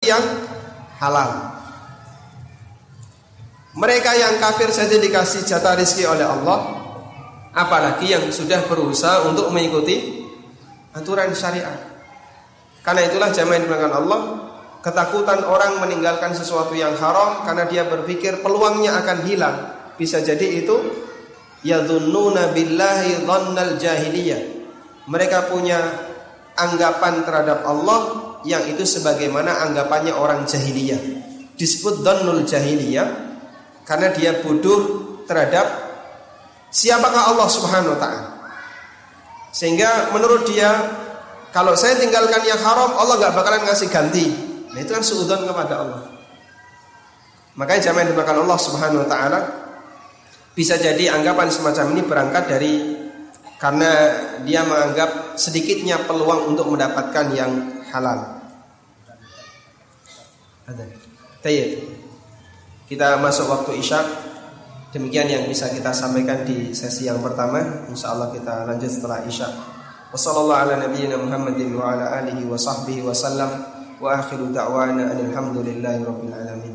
yang halal. Mereka yang kafir saja dikasih jatah rizki oleh Allah, apalagi yang sudah berusaha untuk mengikuti aturan syariat. Karena itulah jamaah dimulakan Allah, ketakutan orang meninggalkan sesuatu yang haram karena dia berpikir peluangnya akan hilang. Bisa jadi itu yadhunnuna billahi dhannal jahiliyah. Mereka punya anggapan terhadap Allah yang itu sebagaimana anggapannya orang jahiliyah. Disebut dhannul jahiliyah karena dia bodoh terhadap siapakah Allah Subhanahu wa ta'ala. Sehingga menurut dia, kalau saya tinggalkan yang haram, Allah gak bakalan ngasih ganti. Nah itu kan suudzon kepada Allah. Makanya jamaah dimakan Allah Subhanahu wa ta'ala, bisa jadi anggapan semacam ini berangkat dari karena dia menganggap sedikitnya peluang untuk mendapatkan yang halal. Tayyib. Kita masuk waktu isya. Demikian yang bisa kita sampaikan di sesi yang pertama. InsyaAllah kita lanjut setelah isya. Wassallallahu ala nabiyyina Muhammadin wa ala alihi wa sahbihi wa sallam. Wa akhiru da'wana alhamdulillahi rabbil alamin.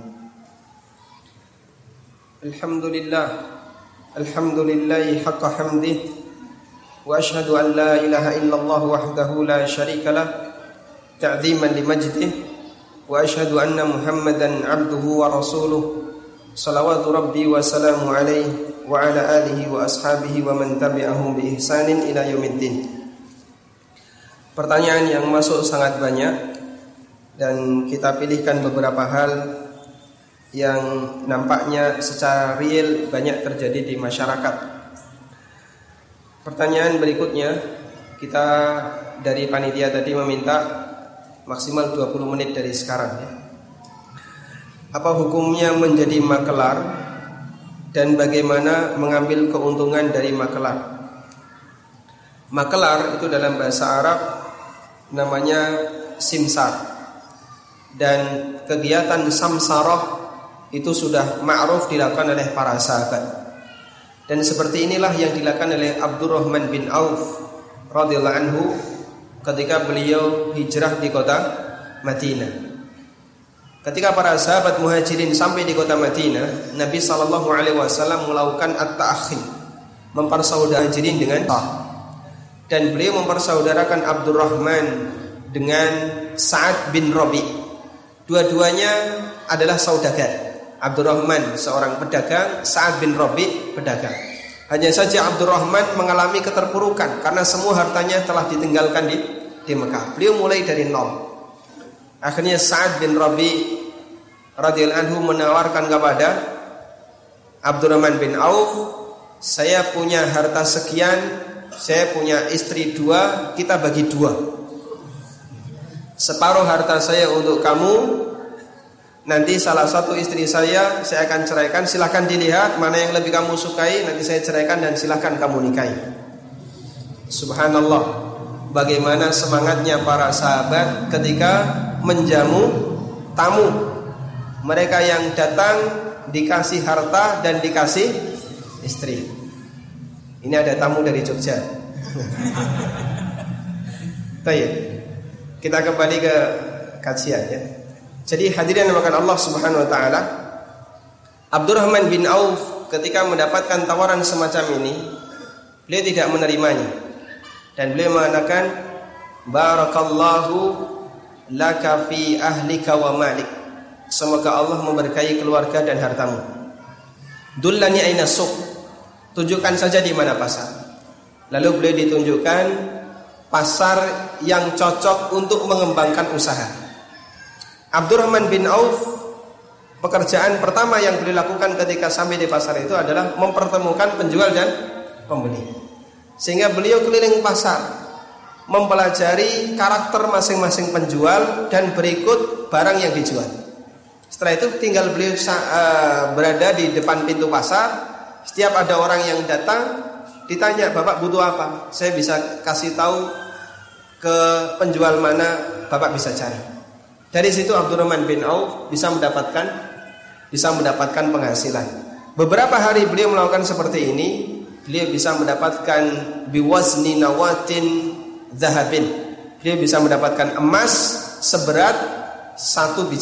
Alhamdulillah. Alhamdulillahi haqqa hamdih. Wa ashhadu an la ilaha illallah wahdahu la syarika lah. Ta'ziman li majdih. Wa ashhadu anna Muhammadan abduhu wa rasuluh. Salawatu Rabbi wa salamu alaihi wa ala alihi wa ashabihi wa man tabi'ahum bi ihsanin ila yaumiddin. Pertanyaan yang masuk sangat banyak dan kita pilihkan beberapa hal yang nampaknya secara real banyak terjadi di masyarakat. Pertanyaan berikutnya, kita dari panitia tadi meminta maksimal 20 menit dari sekarang ya. Apa hukumnya menjadi makelar dan bagaimana mengambil keuntungan dari makelar? Makelar itu dalam bahasa Arab namanya simsar, dan kegiatan samsarah itu sudah ma'ruf dilakukan oleh para sahabat. Dan seperti inilah yang dilakukan oleh Abdurrahman bin Auf radhiyallahu anhu ketika beliau hijrah di kota Madinah. Ketika para sahabat muhajirin sampai di kota Madinah, Nabi SAW melakukan at-ta'akhi, mempersaudarakan muhajirin dengan dan beliau mempersaudarakan Abdurrahman dengan Sa'ad bin Rabi. Dua-duanya adalah saudagar. Abdurrahman seorang pedagang, Sa'ad bin Rabi pedagang. Hanya saja Abdurrahman mengalami keterpurukan karena semua hartanya telah ditinggalkan di Mekah. Beliau mulai dari nol. Akhirnya Sa'ad bin Rabi radhiyallahu anhu menawarkan kepada Abdurrahman bin Auf, saya punya harta sekian, saya punya istri 2, kita bagi 2. Separuh harta saya untuk kamu, nanti salah satu istri saya akan ceraikan, silahkan dilihat mana yang lebih kamu sukai, nanti saya ceraikan dan silahkan kamu nikahi. Subhanallah, bagaimana semangatnya para sahabat ketika menjamu tamu. Mereka yang datang dikasih harta dan dikasih istri. Ini ada tamu dari Jogja. Baik, kita kembali ke kajian ya. Jadi hadirin yang dimuliakan Allah Subhanahu wa taala, Abdurrahman bin Auf ketika mendapatkan tawaran semacam ini, beliau tidak menerimanya. Dan beliau mengatakan, barakallahu laka fi ahlika wa malik. Semoga Allah memberkahi keluarga dan hartamu. Dullani aina suq. Tunjukkan saja di mana pasar. Lalu beliau ditunjukkan pasar yang cocok untuk mengembangkan usaha. Abdurrahman bin Auf, pekerjaan pertama yang beliau lakukan ketika sampai di pasar itu adalah mempertemukan penjual dan pembeli. Sehingga beliau keliling pasar, mempelajari karakter masing-masing penjual dan berikut barang yang dijual. Setelah itu tinggal beliau berada di depan pintu pasar. Setiap ada orang yang datang, ditanya, Bapak butuh apa? Saya bisa kasih tahu ke penjual mana Bapak bisa cari. Dari situ Abdurrahman bin Auf bisa mendapatkan penghasilan. Beberapa hari beliau melakukan seperti ini, beliau bisa mendapatkan biwazni nawatin zahabin. Beliau bisa mendapatkan emas seberat 1 biji.